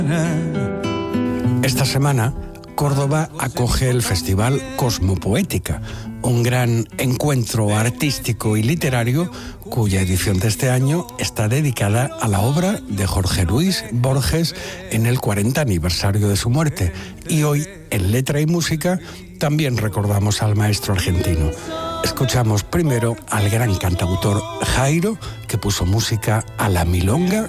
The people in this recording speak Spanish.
Esta semana, Córdoba acoge el Festival Cosmopoética, un gran encuentro artístico y literario cuya edición de este año está dedicada a la obra de Jorge Luis Borges en el 40 aniversario de su muerte. Y hoy, en Letra y Música, también recordamos al maestro argentino. Escuchamos primero al gran cantautor Jairo, que puso música a la milonga